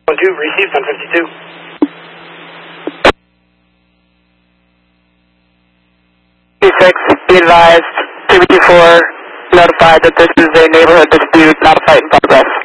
2, received on 52. P6, be advised, 324 notified that this is a neighborhood dispute, not a fight in progress.